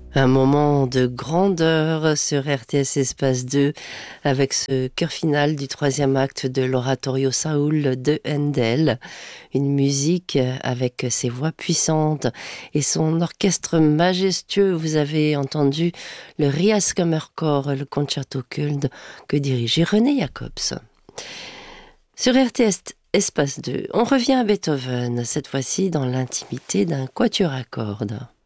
Un moment de grandeur sur RTS Espace 2 avec ce chœur final du troisième acte de l'oratorio Saoul de Handel. Une musique avec ses voix puissantes et son orchestre majestueux. Vous avez entendu le Riaskammerchor, le concerto Köln que dirigeait René Jacobs. Sur RTS Espace 2, on revient à Beethoven, cette fois-ci dans l'intimité d'un quatuor à cordes.